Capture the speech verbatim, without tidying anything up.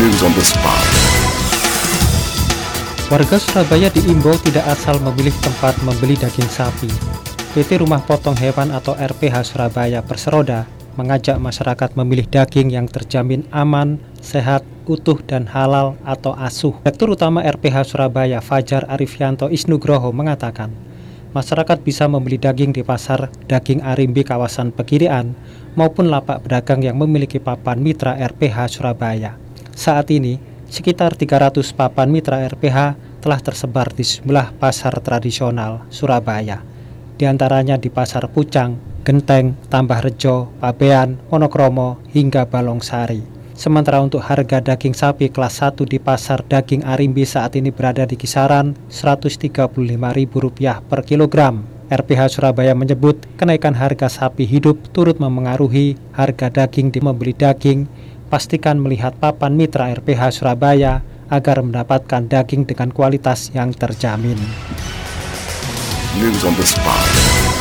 News on the spot. Warga Surabaya diimbau tidak asal memilih tempat membeli daging sapi. P T Rumah Potong Hewan atau R P H Surabaya Perseroda mengajak masyarakat memilih daging yang terjamin aman, sehat, utuh, dan halal atau asuh. Direktur Utama R P H Surabaya Fajar Arifianto Isnugroho mengatakan, masyarakat bisa membeli daging di pasar daging Arimbi kawasan Pegirian maupun lapak pedagang yang memiliki papan mitra R P H Surabaya. Saat ini, sekitar tiga ratus papan mitra R P H telah tersebar di sejumlah pasar tradisional Surabaya, di antaranya di Pasar Pucang, Genteng, Tambah Rejo, Pabean, Monokromo, hingga Balongsari. Sementara untuk harga daging sapi kelas satu di pasar daging Arimbi saat ini berada di kisaran seratus tiga puluh lima ribu rupiah per kilogram. R P H Surabaya menyebut kenaikan harga sapi hidup turut memengaruhi harga daging. Di membeli daging, pastikan melihat papan mitra R P H Surabaya agar mendapatkan daging dengan kualitas yang terjamin. News on the spot.